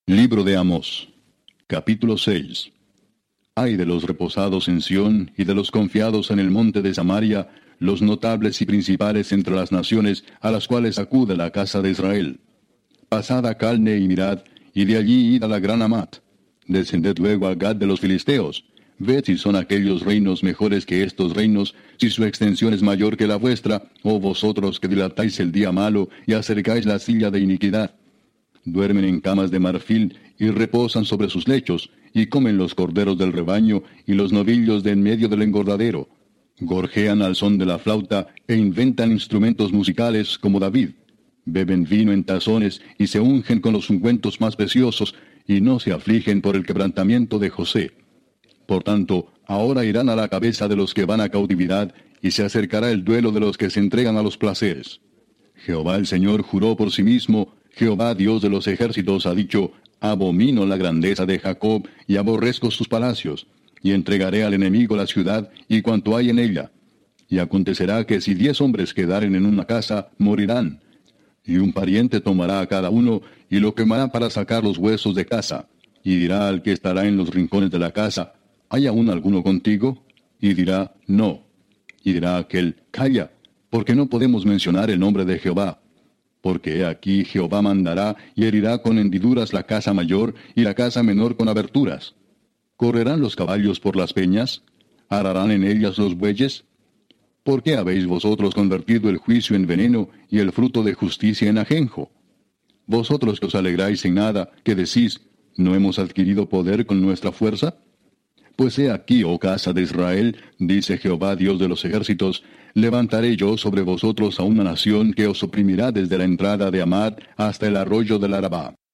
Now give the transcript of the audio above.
Libro de Amós, capítulo 6. Ay de los reposados en Sión y de los confiados en el monte de Samaria, los notables y principales entre las naciones a las cuales acude la casa de Israel. Pasad a Calne y mirad, y de allí id a la gran Amat. Descended luego a Gad de los filisteos. Ved si son aquellos reinos mejores que estos reinos, si su extensión es mayor que la vuestra, oh vosotros que dilatáis el día malo y acercáis la silla de iniquidad. Duermen en camas de marfil y reposan sobre sus lechos, y comen los corderos del rebaño y los novillos de en medio del engordadero. Gorjean al son de la flauta e inventan instrumentos musicales como David. Beben vino en tazones y se ungen con los ungüentos más preciosos, y no se afligen por el quebrantamiento de José. Por tanto, ahora irán a la cabeza de los que van a cautividad, y se acercará el duelo de los que se entregan a los placeres. Jehová el Señor juró por sí mismo, Jehová Dios de los ejércitos ha dicho: abomino la grandeza de Jacob, y aborrezco sus palacios, y entregaré al enemigo la ciudad, y cuanto hay en ella. Y acontecerá que si 10 hombres quedaren en una casa, morirán. Y un pariente tomará a cada uno, y lo quemará para sacar los huesos de casa. Y dirá al que estará en los rincones de la casa: ¿hay aún alguno contigo? Y dirá: no. Y dirá aquel: calla, porque no podemos mencionar el nombre de Jehová. Porque he aquí Jehová mandará y herirá con hendiduras la casa mayor y la casa menor con aberturas. ¿Correrán los caballos por las peñas? ¿Ararán en ellas los bueyes? ¿Por qué habéis vosotros convertido el juicio en veneno y el fruto de justicia en ajenjo? Vosotros que os alegráis en nada, que decís: ¿no hemos adquirido poder con nuestra fuerza? Pues he aquí, oh casa de Israel, dice Jehová Dios de los ejércitos, levantaré yo sobre vosotros a una nación que os oprimirá desde la entrada de Amad hasta el arroyo del Arabá.